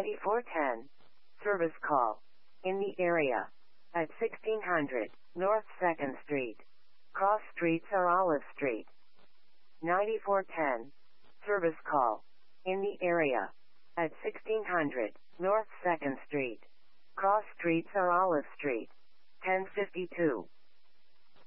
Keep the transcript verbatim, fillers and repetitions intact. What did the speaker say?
ninety-four ten. Service call. In the area. At sixteen hundred North second Street. Cross streets are Olive Street. ninety-four ten. Service call. In the area. At sixteen hundred North second Street. Cross streets are Olive Street. ten fifty-two.